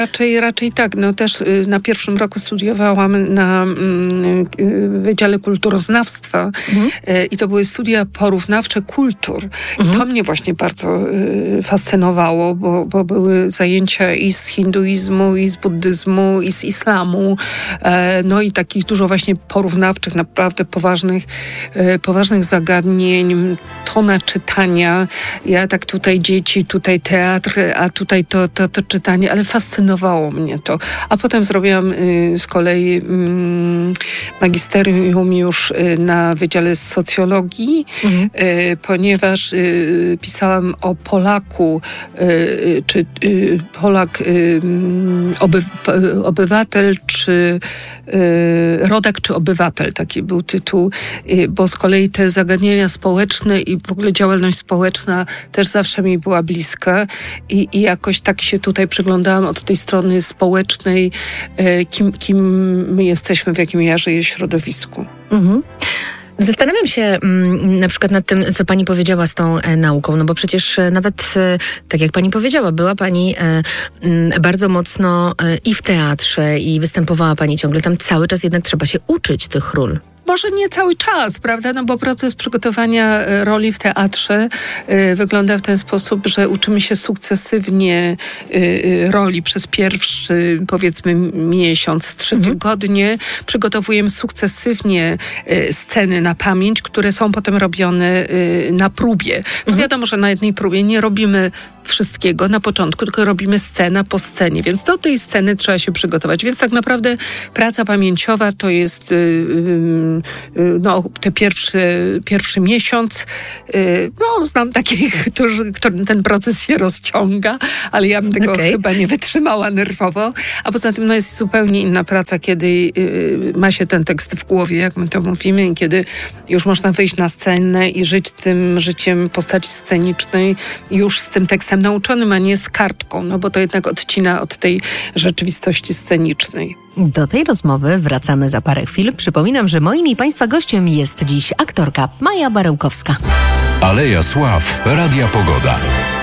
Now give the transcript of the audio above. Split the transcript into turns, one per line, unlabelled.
Raczej tak. No też na pierwszym roku studiowałam na Wydziale Kulturoznawstwa i to były studia porównawcze kultur. I to mnie właśnie bardzo fascynowało, bo były zajęcia i z hinduizmu, i z buddyzmu, i z islamu. No i takich dużo właśnie porównawczych, naprawdę poważnych zagadnień, tona czytania. Ja tak tutaj dzieci, tutaj teatr, a tutaj to czytanie, ale fascynowało mnie to. A potem zrobiłam z kolei magisterium już na Wydziale Socjologii, ponieważ pisałam o Polaku, czy Polak obywatel, czy rodak, czy obywatel, taki był tytuł, bo z kolei te zagadnienia społeczne i w ogóle działalność społeczna też zawsze mi była bliska i jakoś tak się tutaj przyglądałam od tej strony społecznej, kim my jesteśmy, w jakim ja żyję środowisku.
Zastanawiam się na przykład nad tym, co pani powiedziała z tą nauką, no bo przecież nawet, tak jak pani powiedziała, była pani bardzo mocno i w teatrze i występowała pani ciągle. Tam cały czas jednak trzeba się uczyć tych ról.
Może nie cały czas, prawda? No bo proces przygotowania roli w teatrze wygląda w ten sposób, że uczymy się sukcesywnie roli przez pierwszy, powiedzmy, miesiąc, 3 tygodnie. Przygotowujemy sukcesywnie sceny na pamięć, które są potem robione na próbie. No wiadomo, że na jednej próbie nie robimy wszystkiego na początku, tylko robimy scena po scenie, więc do tej sceny trzeba się przygotować. Więc tak naprawdę praca pamięciowa to jest te pierwszy miesiąc. No, znam takich, którym ten proces się rozciąga, ale ja bym tego chyba nie wytrzymała nerwowo. A poza tym jest zupełnie inna praca, kiedy ma się ten tekst w głowie, jak my to mówimy, i kiedy już można wyjść na scenę i żyć tym życiem postaci scenicznej już z tym tekstem nauczonym, a nie z kartką, no bo to jednak odcina od tej rzeczywistości scenicznej.
Do tej rozmowy wracamy za parę chwil. Przypominam, że moim i państwa gościem jest dziś aktorka Maja Barełkowska.
Aleja Sław, Radia Pogoda.